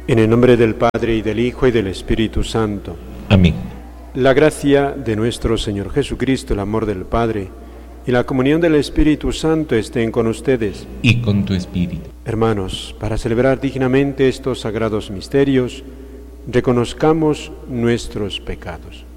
En el nombre del Padre, y del Hijo, y del Espíritu Santo. Amén. La gracia de nuestro Señor Jesucristo, el amor del Padre, y la comunión del Espíritu Santo estén con ustedes. Y con tu espíritu. Hermanos, para celebrar dignamente estos sagrados misterios, reconozcamos nuestros pecados.